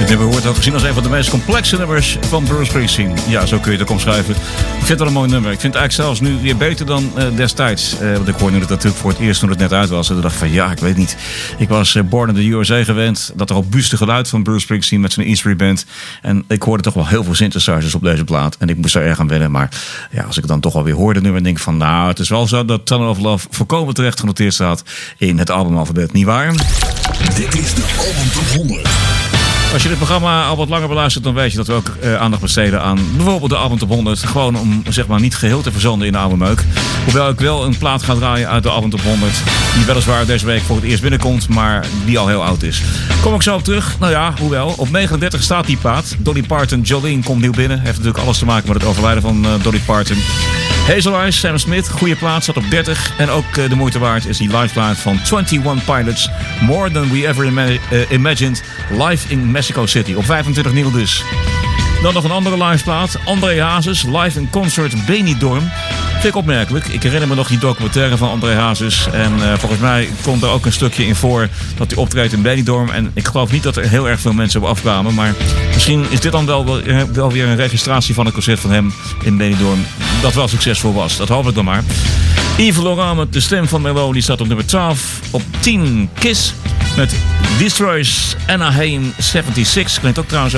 nummer wordt ook gezien als een van de meest complexe nummers van Bruce Springsteen. Ja, zo kun je het ook omschrijven. Ik vind het wel een mooi nummer. Ik vind het eigenlijk zelfs nu weer beter dan destijds. Want ik hoorde het natuurlijk voor het eerst toen het net uit was. En toen dacht ik van ja, ik weet niet. Ik was Born in the USA gewend. Dat robuuste geluid van Bruce Springsteen met zijn E-Street Band. En ik hoorde toch wel heel veel synthesizers op deze plaat. En ik moest er erg aan wennen. Maar ja, als ik het dan toch alweer hoorde nu en denk van nou, het is wel zo dat Tunnel of Love volkomen terecht genoteerd staat in het albumalfabet. Niet waar? Dit is de Album Top 100. Als je dit programma al wat langer beluistert, dan weet je dat we ook aandacht besteden aan bijvoorbeeld de Album Top 100. Gewoon om zeg maar niet geheel te verzanden in de oude meuk. Hoewel ik wel een plaat ga draaien uit de Album Top 100. Die weliswaar deze week voor het eerst binnenkomt, maar die al heel oud is. Kom ik zo op terug? Nou ja, hoewel. Op 39 staat die plaat. Dolly Parton, Jolene komt nieuw binnen. Heeft natuurlijk alles te maken met het overlijden van Dolly Parton. Hazel Eyes, Sam Smith, goede plaat, staat op 30. En ook de moeite waard is die live plaat van 21 Pilots. More Than We Ever Imagined, live in Mexico City. Op 25 nieuw dus. Dan nog een andere live plaat. André Hazes, live in concert Benidorm. Vind ik opmerkelijk. Ik herinner me nog die documentaire van André Hazes. En volgens mij komt er ook een stukje in voor dat hij optreedt in Benidorm. En ik geloof niet dat er heel erg veel mensen op afkwamen. Maar misschien is dit dan wel weer een registratie van een concert van hem in Benidorm. Dat wel succesvol was. Dat hoop ik dan maar. Yves Laurent met de stem van Merlot. Die staat op nummer 12. Op 10 Kiss met Destroys Anaheim 76. Klinkt ook trouwens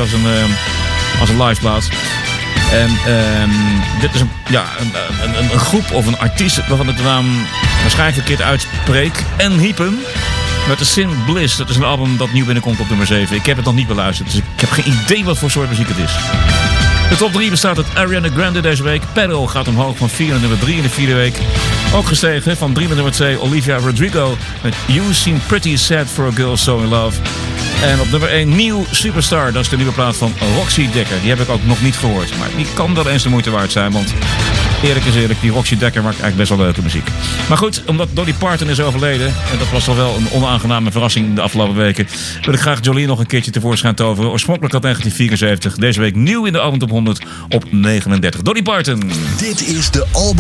als een live plaat. En dit is een groep of een artiest waarvan ik de naam waarschijnlijk verkeerd uitspreek. En Hypen met de Sin Bliss. Dat is een album dat nieuw binnenkomt op nummer 7. Ik heb het nog niet beluisterd, dus ik heb geen idee wat voor soort muziek het is. De top 3 bestaat uit Ariana Grande deze week. Pedal gaat omhoog van 4 naar nummer 3 in de vierde week. Ook gestegen van 3 naar nummer 2 Olivia Rodrigo met You Seem Pretty Sad for a Girl So In Love. En op nummer 1 Nieuw Superstar. Dat is de nieuwe plaat van Roxy Dekker. Die heb ik ook nog niet gehoord. Maar die kan wel eens de moeite waard zijn. Want eerlijk is eerlijk, die Roxy Dekker maakt eigenlijk best wel leuke muziek. Maar goed, omdat Dolly Parton is overleden. En dat was toch wel een onaangename verrassing de afgelopen weken. Wil ik graag Jolene nog een keertje tevoorschijn toveren. Oorspronkelijk uit 1974. Deze week nieuw in de Album Top 100 op 39. Dolly Parton. Dit is de Album